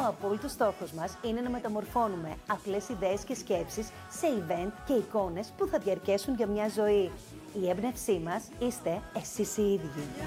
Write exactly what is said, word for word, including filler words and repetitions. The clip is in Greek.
Ο απόλυτος στόχος μας είναι να μεταμορφώνουμε απλές ιδέες και σκέψεις σε event και εικόνες που θα διαρκέσουν για μια ζωή. Η έμπνευσή μας είστε εσείς οι ίδιοι.